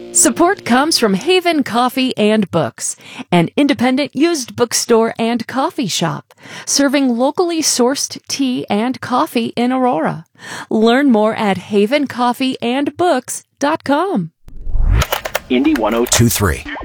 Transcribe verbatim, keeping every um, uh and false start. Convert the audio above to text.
Support comes from Haven Coffee and Books, an independent used bookstore and coffee shop, serving locally sourced tea and coffee in Aurora. Learn more at haven coffee and books dot com. Indy one oh two three.